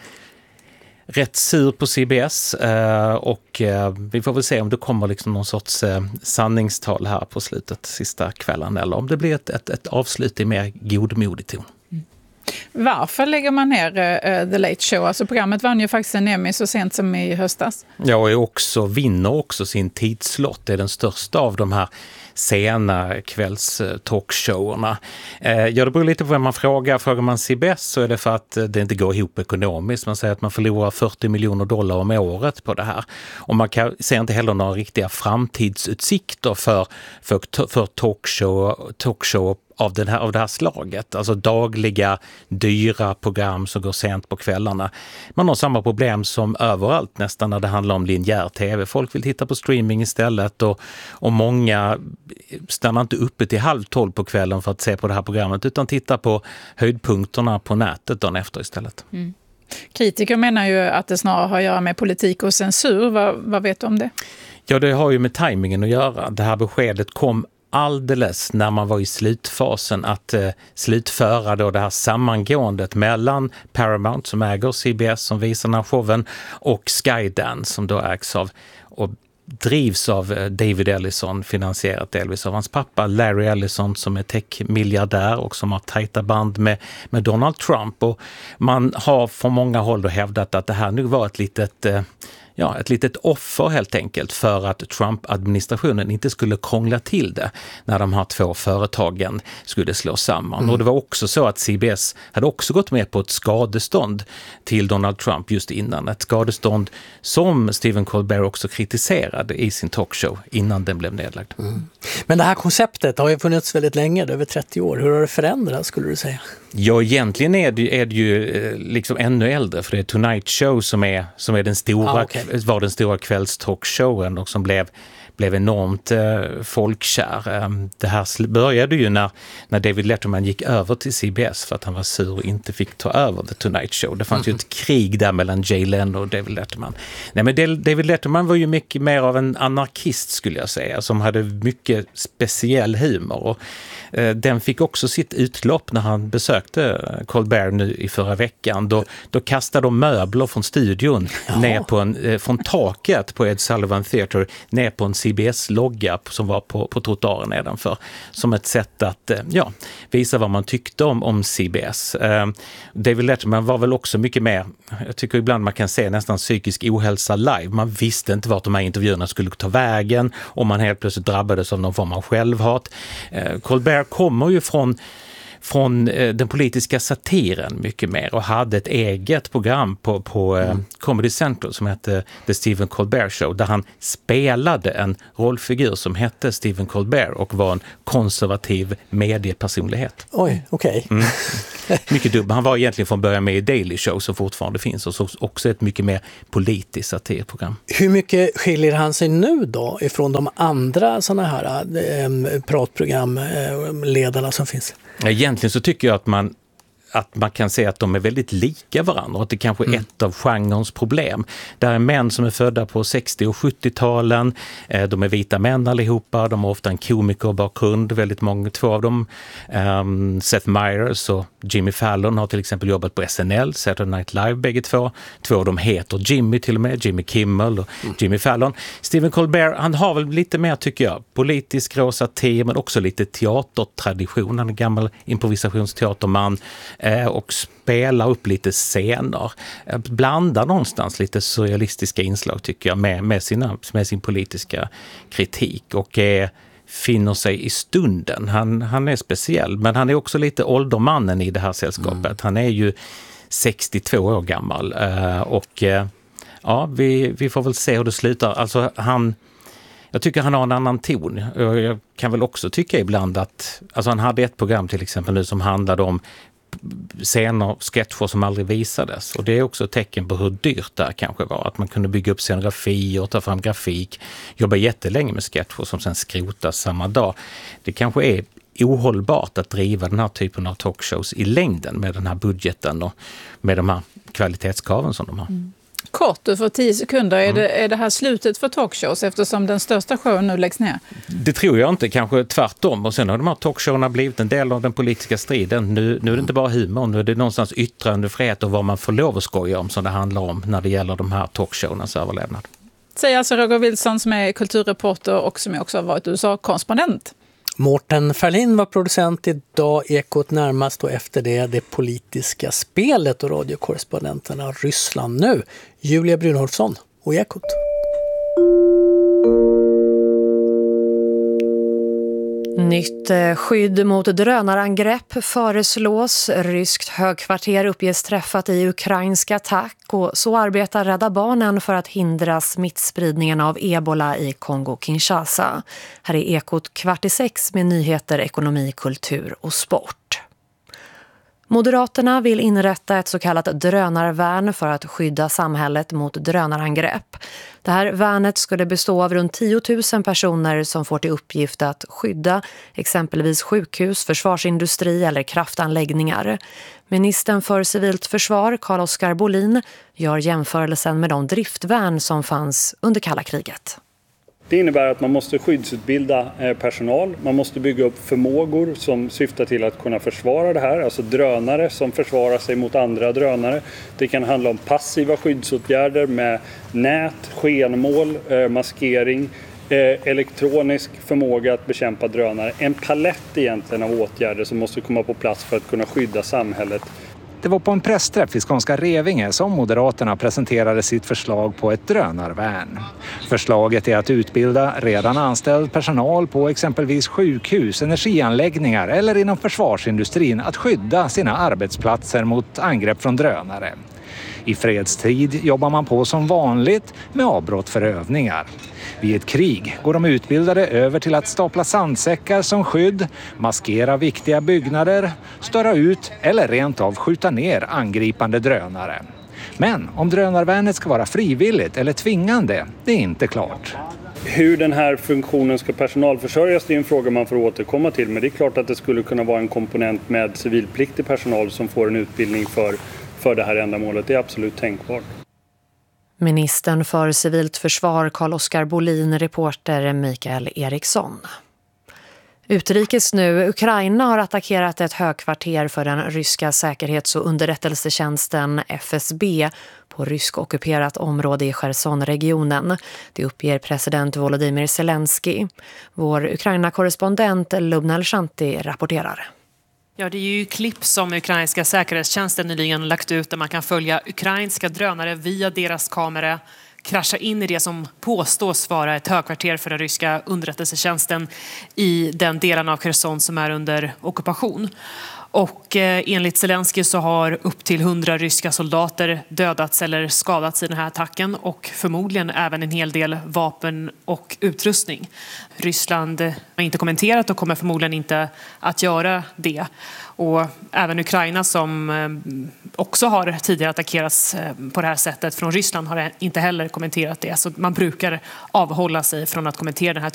rätt sur på CBS och vi får väl se om det kommer liksom någon sorts sanningstal här på slutet, sista kvällen, eller om det blir ett avslut i mer godmodig ton. Varför lägger man ner The Late Show? Alltså programmet vann ju faktiskt en Emmy så sent som i höstas. Ja, och vinner också sin tidslott. Det är den största av de här sena kvällstalkshowerna. Ja, det beror lite på vem man frågar. Frågar man CBS så är det för att det inte går ihop ekonomiskt. Man säger att man förlorar $40 miljoner om året på det här. Och man ser inte heller några riktiga framtidsutsikter för talkshow av det här slaget. Alltså dagliga, dyra program som går sent på kvällarna. Man har samma problem som överallt nästan när det handlar om linjär tv. Folk vill titta på streaming istället och många stannar inte uppe till 11:30 på kvällen för att se på det här programmet, utan tittar på höjdpunkterna på nätet dagen efter istället. Kritiker menar ju att det snarare har att göra med politik och censur. Vad vet du om det? Ja, det har ju med tajmingen att göra. Det här beskedet kom alldeles när man var i slutfasen att slutföra då det här sammangåendet mellan Paramount som äger CBS som visar den här showen och Skydance som då ägs av och drivs av David Ellison, finansierat delvis av hans pappa Larry Ellison som är tech-miljardär och som har tajta band med Donald Trump. Och man har från många håll då hävdat att det här nu var ett litet offer helt enkelt för att Trump-administrationen inte skulle krångla till det när de här två företagen skulle slå samman. Och det var också så att CBS hade också gått med på ett skadestånd till Donald Trump just innan. Ett skadestånd som Stephen Colbert också kritiserade i sin talkshow innan den blev nedlagd. Men det här konceptet har ju funnits väldigt länge, över 30 år. Hur har det förändrats skulle du säga? Ja, egentligen är det ju liksom ännu äldre, för det är Tonight Show som är den stora var den stora kvällstalkshowen och som blev enormt folkkär. Det här började ju när David Letterman gick över till CBS för att han var sur och inte fick ta över The Tonight Show. Det fanns ju ett krig där mellan Jay Leno och David Letterman. Nej, men David Letterman var ju mycket mer av en anarkist skulle jag säga, som hade mycket speciell humor, och den fick också sitt utlopp när han besökte Colbert nu i förra veckan. Då kastade de möbler från studion ner på från taket på Ed Sullivan Theatre ner på en CBS-logga som var på trottoaren nedanför, som ett sätt att visa vad man tyckte om CBS. David Letterman var väl också mycket mer, jag tycker ibland man kan se nästan psykisk ohälsa live. Man visste inte vart de här intervjuerna skulle ta vägen, om man helt plötsligt drabbades av någon form av självhat. Colbert kommer ju från den politiska satiren mycket mer och hade ett eget program på Comedy Central som hette The Stephen Colbert Show, där han spelade en rollfigur som hette Stephen Colbert och var en konservativ mediepersonlighet. Oj, okej. Mycket dubbel. Han var egentligen från början med i Daily Show som fortfarande finns, och så också ett mycket mer politiskt satirprogram. Hur mycket skiljer han sig nu då ifrån de andra sådana här pratprogramledarna som finns? Egentligen så tycker jag att man kan se att de är väldigt lika varandra och att det kanske är ett av genrens problem. Där är män som är födda på 60- och 70-talen, de är vita män allihopa, de har ofta en komikerbakgrund, väldigt många, två av dem. Seth Meyers och Jimmy Fallon har till exempel jobbat på SNL, Saturday Night Live bägge två. Två av dem heter Jimmy till och med, Jimmy Kimmel och Jimmy Fallon. Stephen Colbert, han har väl lite mer tycker jag, politisk satir men också lite teatertradition, han är en gammal improvisationsteaterman. Och spela upp lite scener. Blanda någonstans lite surrealistiska inslag tycker jag med sin politiska kritik och finner sig i stunden. Han är speciell, men han är också lite åldermannen i det här sällskapet. Han är ju 62 år gammal och vi får väl se hur det slutar. Alltså jag tycker han har en annan ton. Jag kan väl också tycka ibland att han hade ett program till exempel nu som handlade om scener, sketcher som aldrig visades. Och det är också ett tecken på hur dyrt det kanske var. Att man kunde bygga upp scenografi och ta fram grafik. Jobba jättelänge med sketcher som sen skrotas samma dag. Det kanske är ohållbart att driva den här typen av talkshows i längden med den här budgeten och med de här kvalitetskraven som de har. Kort, du får 10 sekunder. Är det här slutet för talkshows eftersom den största showen nu läggs ner? Det tror jag inte, kanske tvärtom. Och sen har de här talkshowerna blivit en del av den politiska striden. Nu är det inte bara humor, nu är det någonstans yttrandefrihet och vad man får lov att skoja om som det handlar om när det gäller de här talkshowernas överlevnad. Säger alltså Roger Wilson som är kulturreporter och som också har varit USA-korrespondent. Mårten Ferlin var producent idag, Ekot närmast och efter det politiska spelet och radiokorrespondenterna Ryssland nu. Julia Brynolfsson och Ekot. Nytt skydd mot drönarangrepp föreslås. Ryskt högkvarter uppges träffat i ukrainsk attack och så arbetar Rädda Barnen för att hindra smittspridningen av ebola i Kongo-Kinshasa. Här är Ekot 5:15 med nyheter, ekonomi, kultur och sport. Moderaterna vill inrätta ett så kallat drönarvärn för att skydda samhället mot drönarangrepp. Det här värnet skulle bestå av runt 10 000 personer som får till uppgift att skydda exempelvis sjukhus, försvarsindustri eller kraftanläggningar. Ministern för civilt försvar, Carl-Oskar Bolin, gör jämförelsen med de driftvärn som fanns under kalla kriget. Det innebär att man måste skyddsutbilda personal, man måste bygga upp förmågor som syftar till att kunna försvara det här, alltså drönare som försvarar sig mot andra drönare. Det kan handla om passiva skyddsåtgärder med nät, skenmål, maskering, elektronisk förmåga att bekämpa drönare. En palett egentligen av åtgärder som måste komma på plats för att kunna skydda samhället. Det var på en pressträff i Skånska Revinge som Moderaterna presenterade sitt förslag på ett drönarvärn. Förslaget är att utbilda redan anställd personal på exempelvis sjukhus, energianläggningar eller inom försvarsindustrin att skydda sina arbetsplatser mot angrepp från drönare. I fredstid jobbar man på som vanligt med avbrott för övningar. Vid ett krig går de utbildade över till att stapla sandsäckar som skydd, maskera viktiga byggnader, störa ut eller rent av skjuta ner angripande drönare. Men om drönarvärnet ska vara frivilligt eller tvingande, det är inte klart. Hur den här funktionen ska personalförsörjas, det är en fråga man får återkomma till. Men det är klart att det skulle kunna vara en komponent med civilpliktig personal som får en utbildning för det här ändamålet. Det är absolut tänkbart. Ministern för civilt försvar Carl-Oskar Bolin, reporter Mikael Eriksson. Utrikes nu. Ukraina har attackerat ett högkvarter för den ryska säkerhets- och underrättelsetjänsten FSB på rysk-ockuperat område i Cherson-regionen. Det uppger president Volodymyr Zelensky. Vår Ukraina-korrespondent Lubna Elshanti rapporterar. Ja, det är ju klipp som ukrainska säkerhetstjänsten nyligen lagt ut där man kan följa ukrainska drönare via deras kamera krascha in i det som påstås vara ett högkvarter för den ryska underrättelsetjänsten i den delen av Cherson som är under ockupation. Och enligt Zelensky så har upp till 100 ryska soldater dödats eller skadats i den här attacken och förmodligen även en hel del vapen och utrustning. Ryssland har inte kommenterat och kommer förmodligen inte att göra det. Och även Ukraina som också har tidigare attackerats på det här sättet från Ryssland har inte heller kommenterat det. Så man brukar avhålla sig från att kommentera den här